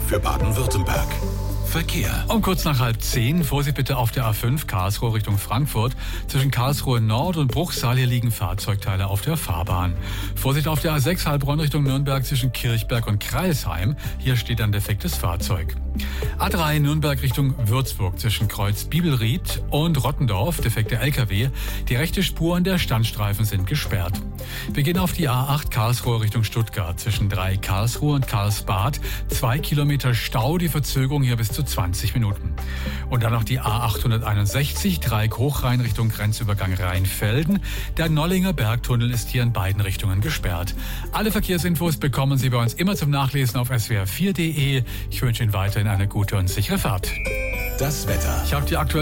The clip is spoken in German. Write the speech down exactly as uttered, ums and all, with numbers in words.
für Baden-Württemberg. Verkehr. Um kurz nach halb zehn, Vorsicht bitte auf der A fünf Karlsruhe Richtung Frankfurt. Zwischen Karlsruhe Nord und Bruchsal, hier liegen Fahrzeugteile auf der Fahrbahn. Vorsicht auf der A sechs Heilbronn Richtung Nürnberg zwischen Kirchberg und Crailsheim. Hier steht ein defektes Fahrzeug. A drei Nürnberg Richtung Würzburg zwischen Kreuz Bibelried und Rottendorf, defekte L K W. Die rechte Spur und der Standstreifen sind gesperrt. Wir gehen auf die A acht Karlsruhe Richtung Stuttgart zwischen drei Karlsruhe und Karlsbad. Zwei Kilometer Stau, die Verzögerung hier bis zu zwanzig Minuten. Und dann noch die A achthunderteinundsechzig, Dreieck Hochrhein Richtung Grenzübergang Rheinfelden. Der Nollinger Bergtunnel ist hier in beiden Richtungen gesperrt. Alle Verkehrsinfos bekommen Sie bei uns immer zum Nachlesen auf S W R vier punkt de. Ich wünsche Ihnen weiterhin eine gute und sichere Fahrt. Das Wetter. Ich habe die aktuelle